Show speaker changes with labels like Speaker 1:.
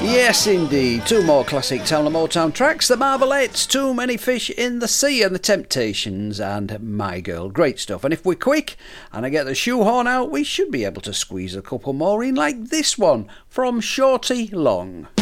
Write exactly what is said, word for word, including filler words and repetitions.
Speaker 1: Yes, indeed. Two more classic Town and Motown tracks. The Marvelettes, Too Many Fish in the Sea, and The Temptations, and My Girl. Great stuff. And if we're quick and I get the shoehorn out, we should be able to squeeze a couple more in, like this one from Shorty Long.